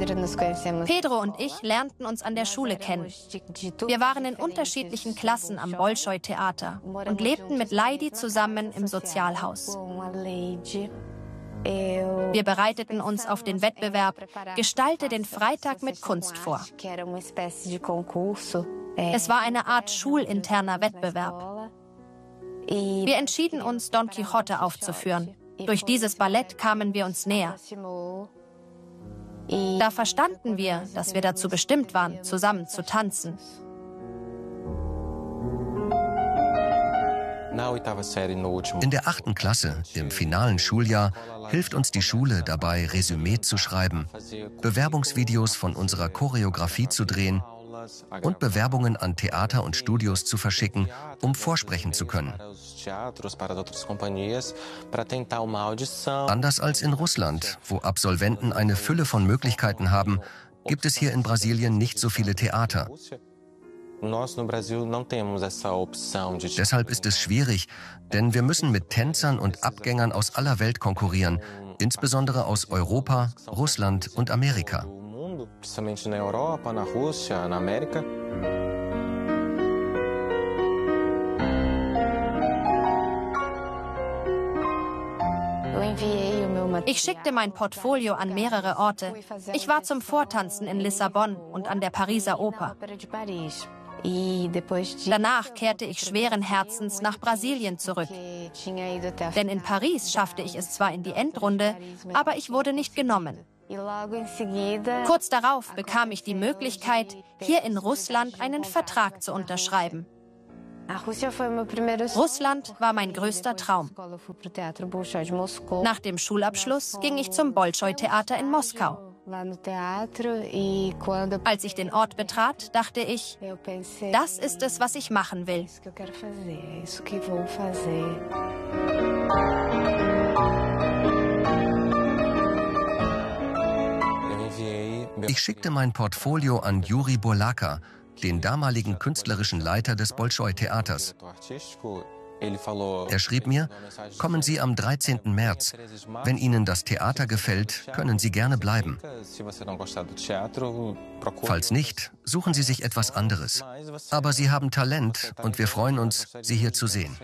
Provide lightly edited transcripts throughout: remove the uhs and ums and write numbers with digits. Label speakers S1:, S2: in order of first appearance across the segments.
S1: Pedro und ich lernten uns an der Schule kennen. Wir waren in unterschiedlichen Klassen am Bolschoi-Theater und lebten mit Leidi zusammen im Sozialhaus. Wir bereiteten uns auf den Wettbewerb Gestalte den Freitag mit Kunst vor. Es war eine Art schulinterner Wettbewerb. Wir entschieden uns, Don Quixote aufzuführen. Durch dieses Ballett kamen wir uns näher. Da verstanden wir, dass wir dazu bestimmt waren, zusammen zu tanzen.
S2: In der 8. Klasse, im finalen Schuljahr, hilft uns die Schule dabei, Resümee zu schreiben, Bewerbungsvideos von unserer Choreografie zu drehen und Bewerbungen an Theater und Studios zu verschicken, um vorsprechen zu können. Anders als in Russland, wo Absolventen eine Fülle von Möglichkeiten haben, gibt es hier in Brasilien nicht so viele Theater. Deshalb ist es schwierig, denn wir müssen mit Tänzern und Abgängern aus aller Welt konkurrieren, insbesondere aus Europa, Russland und Amerika.
S1: Ich schickte mein Portfolio an mehrere Orte. Ich war zum Vortanzen in Lissabon und an der Pariser Oper. Danach kehrte ich schweren Herzens nach Brasilien zurück. Denn in Paris schaffte ich es zwar in die Endrunde, aber ich wurde nicht genommen. Kurz darauf bekam ich die Möglichkeit, hier in Russland einen Vertrag zu unterschreiben. Russland war mein größter Traum. Nach dem Schulabschluss ging ich zum Bolschoi-Theater in Moskau. Als ich den Ort betrat, dachte ich, das ist es, was ich machen will.
S2: Ich schickte mein Portfolio an Juri Burlaka, den damaligen künstlerischen Leiter des Bolschoi-Theaters. Er schrieb mir, kommen Sie am 13. März. Wenn Ihnen das Theater gefällt, können Sie gerne bleiben. Falls nicht, suchen Sie sich etwas anderes. Aber Sie haben Talent und wir freuen uns, Sie hier zu sehen.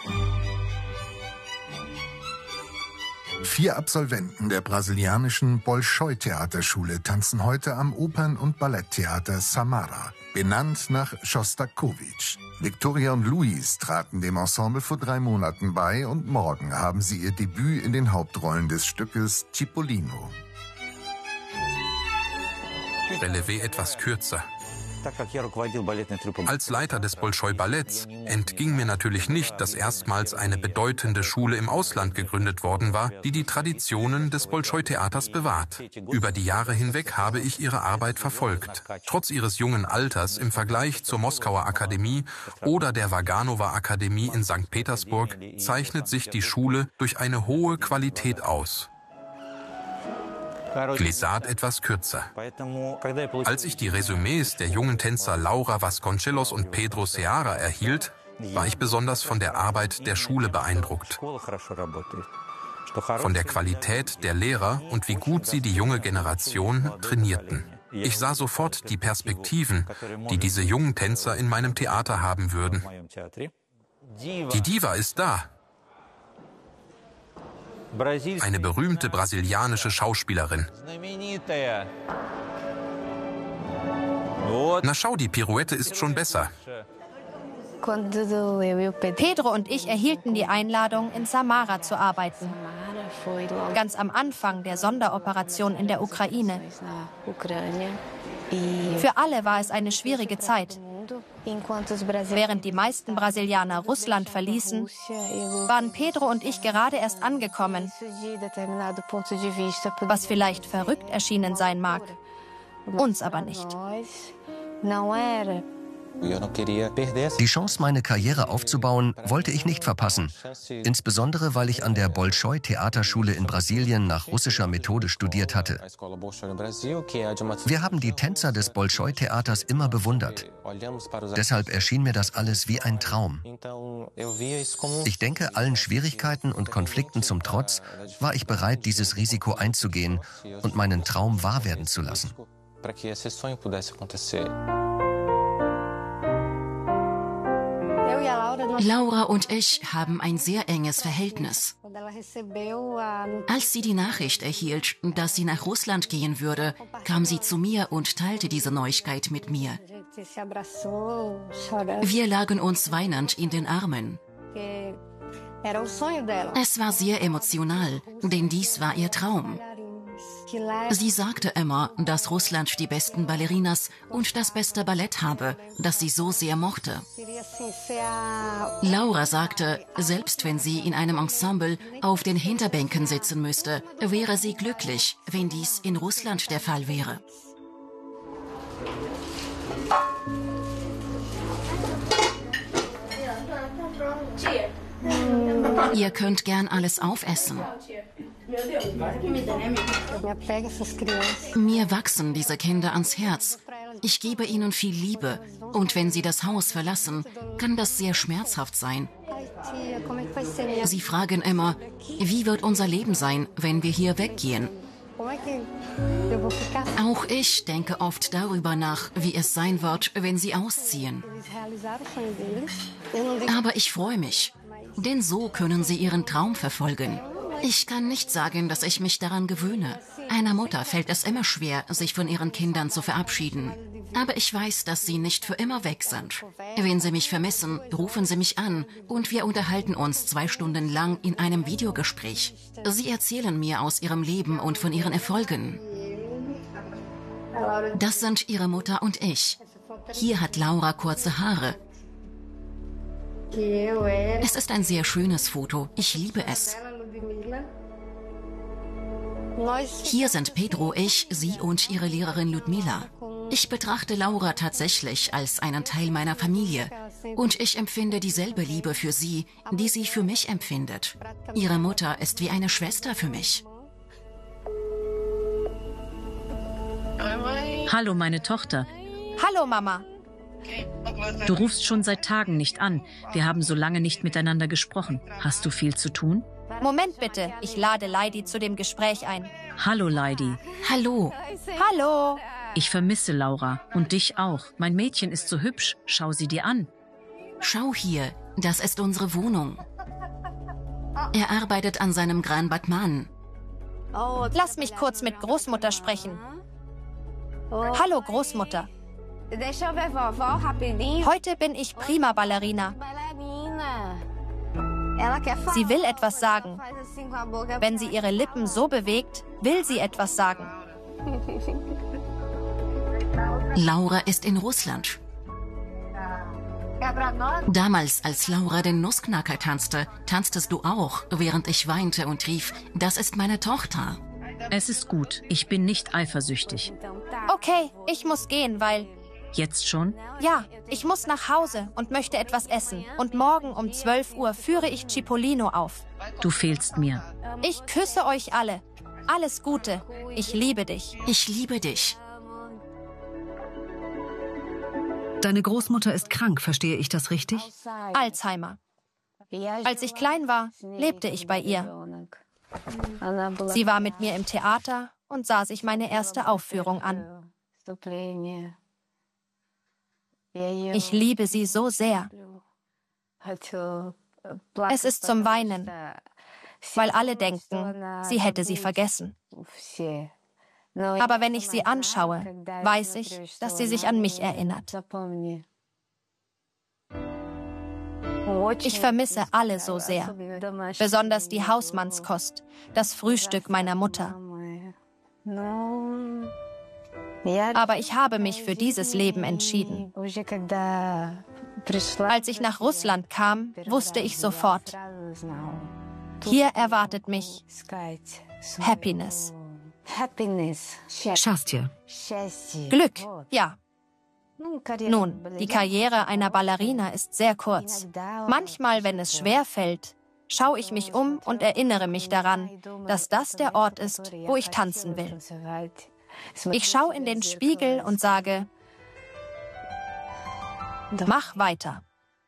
S3: 4 Absolventen der brasilianischen Bolschoi-Theaterschule tanzen heute am Opern- und Balletttheater Samara, benannt nach Schostakowitsch. Victoria und Luis traten dem Ensemble vor 3 Monaten bei und morgen haben sie ihr Debüt in den Hauptrollen des Stückes Cipollino.
S4: Relevé etwas kürzer. Als Leiter des Bolschoi-Balletts entging mir natürlich nicht, dass erstmals eine bedeutende Schule im Ausland gegründet worden war, die die Traditionen des Bolschoi-Theaters bewahrt. Über die Jahre hinweg habe ich ihre Arbeit verfolgt. Trotz ihres jungen Alters im Vergleich zur Moskauer Akademie oder der Vaganova-Akademie in St. Petersburg zeichnet sich die Schule durch eine hohe Qualität aus. Glissade etwas kürzer. Als ich die Resümees der jungen Tänzer Laura Vasconcelos und Pedro Seara erhielt, war ich besonders von der Arbeit der Schule beeindruckt. Von der Qualität der Lehrer und wie gut sie die junge Generation trainierten. Ich sah sofort die Perspektiven, die diese jungen Tänzer in meinem Theater haben würden. Die Diva ist da. Eine berühmte brasilianische Schauspielerin. Na schau, die Pirouette ist schon besser.
S1: Pedro und ich erhielten die Einladung, in Samara zu arbeiten. Ganz am Anfang der Sonderoperation in der Ukraine. Für alle war es eine schwierige Zeit. Während die meisten Brasilianer Russland verließen, waren Pedro und ich gerade erst angekommen, was vielleicht verrückt erschienen sein mag, uns aber nicht.
S2: Die Chance, meine Karriere aufzubauen, wollte ich nicht verpassen. Insbesondere, weil ich an der Bolschoi-Theaterschule in Brasilien nach russischer Methode studiert hatte. Wir haben die Tänzer des Bolschoi-Theaters immer bewundert. Deshalb erschien mir das alles wie ein Traum. Ich denke, allen Schwierigkeiten und Konflikten zum Trotz war ich bereit, dieses Risiko einzugehen und meinen Traum wahr werden zu lassen.
S5: Laura und ich haben ein sehr enges Verhältnis. Als sie die Nachricht erhielt, dass sie nach Russland gehen würde, kam sie zu mir und teilte diese Neuigkeit mit mir. Wir lagen uns weinend in den Armen. Es war sehr emotional, denn dies war ihr Traum. Sie sagte immer, dass Russland die besten Ballerinas und das beste Ballett habe, das sie so sehr mochte. Laura sagte, selbst wenn sie in einem Ensemble auf den Hinterbänken sitzen müsste, wäre sie glücklich, wenn dies in Russland der Fall wäre. Ihr könnt gern alles aufessen. Mir wachsen diese Kinder ans Herz. Ich gebe ihnen viel Liebe. Und wenn sie das Haus verlassen, kann das sehr schmerzhaft sein. Sie fragen immer, wie wird unser Leben sein, wenn wir hier weggehen? Auch ich denke oft darüber nach, wie es sein wird, wenn sie ausziehen. Aber ich freue mich, denn so können sie ihren Traum verfolgen. Ich kann nicht sagen, dass ich mich daran gewöhne. Einer Mutter fällt es immer schwer, sich von ihren Kindern zu verabschieden. Aber ich weiß, dass sie nicht für immer weg sind. Wenn sie mich vermissen, rufen sie mich an und wir unterhalten uns 2 Stunden lang in einem Videogespräch. Sie erzählen mir aus ihrem Leben und von ihren Erfolgen. Das sind ihre Mutter und ich. Hier hat Laura kurze Haare. Es ist ein sehr schönes Foto. Ich liebe es. Hier sind Pedro, ich, sie und ihre Lehrerin Ludmila. Ich betrachte Laura tatsächlich als einen Teil meiner Familie. Und ich empfinde dieselbe Liebe für sie, die sie für mich empfindet. Ihre Mutter ist wie eine Schwester für mich.
S6: Hallo, meine Tochter.
S1: Hallo, Mama.
S6: Du rufst schon seit Tagen nicht an. Wir haben so lange nicht miteinander gesprochen. Hast du viel zu tun?
S1: Moment bitte, ich lade Leidi zu dem Gespräch ein.
S6: Hallo, Leidi.
S5: Hallo.
S1: Hallo.
S6: Ich vermisse Laura und dich auch. Mein Mädchen ist so hübsch. Schau sie dir an.
S5: Schau hier, das ist unsere Wohnung. Er arbeitet an seinem Gran Batman.
S1: Lass mich kurz mit Großmutter sprechen. Hallo, Großmutter. Heute bin ich prima Ballerina. Sie will etwas sagen. Wenn sie ihre Lippen so bewegt, will sie etwas sagen.
S5: Laura ist in Russland. Damals, als Laura den Nussknacker tanzte, tanztest du auch, während ich weinte und rief, das ist meine Tochter.
S6: Es ist gut, ich bin nicht eifersüchtig.
S1: Okay, ich muss gehen, weil...
S6: Jetzt schon?
S1: Ja, ich muss nach Hause und möchte etwas essen. Und morgen um 12 Uhr führe ich Cipollino auf.
S6: Du fehlst mir.
S1: Ich küsse euch alle. Alles Gute. Ich liebe dich.
S5: Ich liebe dich.
S7: Deine Großmutter ist krank, verstehe ich das richtig?
S1: Alzheimer. Als ich klein war, lebte ich bei ihr. Sie war mit mir im Theater und sah sich meine erste Aufführung an. Ich liebe sie so sehr. Es ist zum Weinen, weil alle denken, sie hätte sie vergessen. Aber wenn ich sie anschaue, weiß ich, dass sie sich an mich erinnert. Ich vermisse alle so sehr, besonders die Hausmannskost, das Frühstück meiner Mutter. Aber ich habe mich für dieses Leben entschieden. Als ich nach Russland kam, wusste ich sofort, hier erwartet mich Happiness.
S7: Schastje.
S1: Glück, ja. Nun, die Karriere einer Ballerina ist sehr kurz. Manchmal, wenn es schwer fällt, schaue ich mich um und erinnere mich daran, dass das der Ort ist, wo ich tanzen will. Ich schaue in den Spiegel und sage, mach weiter.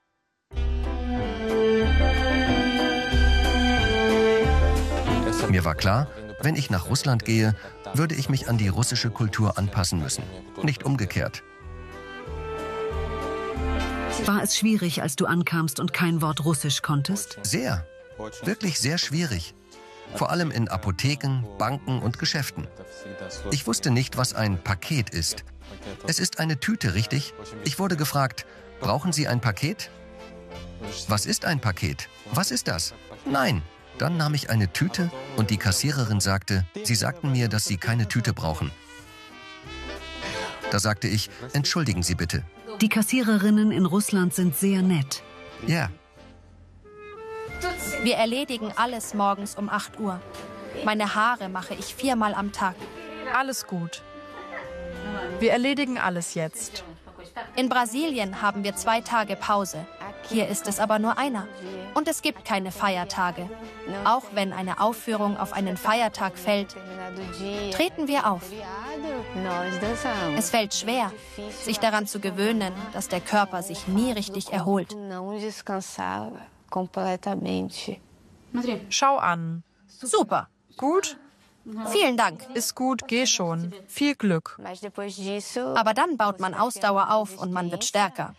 S2: Mir war klar, wenn ich nach Russland gehe, würde ich mich an die russische Kultur anpassen müssen, nicht umgekehrt.
S7: War es schwierig, als du ankamst und kein Wort Russisch konntest?
S2: Sehr, wirklich sehr schwierig. Vor allem in Apotheken, Banken und Geschäften. Ich wusste nicht, was ein Paket ist. Es ist eine Tüte, richtig? Ich wurde gefragt, brauchen Sie ein Paket? Was ist ein Paket? Was ist das? Nein. Dann nahm ich eine Tüte und die Kassiererin sagte, Sie sagten mir, dass Sie keine Tüte brauchen. Da sagte ich, entschuldigen Sie bitte.
S7: Die Kassiererinnen in Russland sind sehr nett.
S2: Ja.
S1: Wir erledigen alles morgens um 8 Uhr. Meine Haare mache ich 4-mal am Tag.
S8: Alles gut. Wir erledigen alles jetzt.
S1: In Brasilien haben wir 2 Tage Pause. Hier ist es aber nur einer. Und es gibt keine Feiertage. Auch wenn eine Aufführung auf einen Feiertag fällt, treten wir auf. Es fällt schwer, sich daran zu gewöhnen, dass der Körper sich nie richtig erholt.
S8: Schau an.
S1: Super.
S8: Gut?
S1: Vielen Dank.
S8: Ist gut, geh schon. Viel Glück.
S1: Aber dann baut man Ausdauer auf und man wird stärker.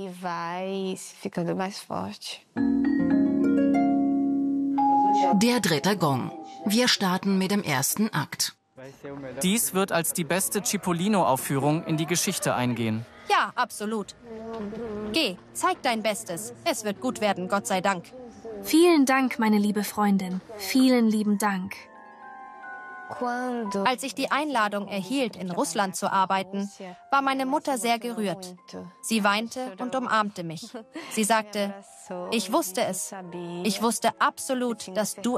S5: Der 3. Gong. Wir starten mit dem ersten Akt.
S9: Dies wird als die beste Cipollino-Aufführung in die Geschichte eingehen.
S1: Ja, absolut. Geh, zeig dein Bestes. Es wird gut werden, Gott sei Dank.
S10: Vielen Dank, meine liebe Freundin. Vielen lieben Dank.
S1: Als ich die Einladung erhielt, in Russland zu arbeiten, war meine Mutter sehr gerührt. Sie weinte und umarmte mich. Sie sagte, ich wusste es. Ich wusste absolut, dass du